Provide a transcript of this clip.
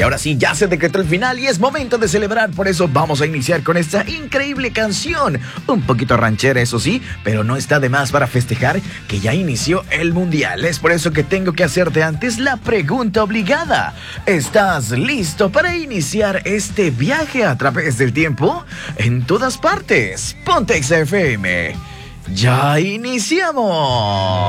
Y ahora sí, ya se decretó el final y es momento de celebrar. Por eso vamos a iniciar con esta increíble canción. Un poquito ranchera, eso sí, pero no está de más para festejar que ya inició el Mundial. Es por eso que tengo que hacerte antes la pregunta obligada. ¿Estás listo para iniciar este viaje a través del tiempo? En todas partes. Ponte XFM. ¡Ya iniciamos!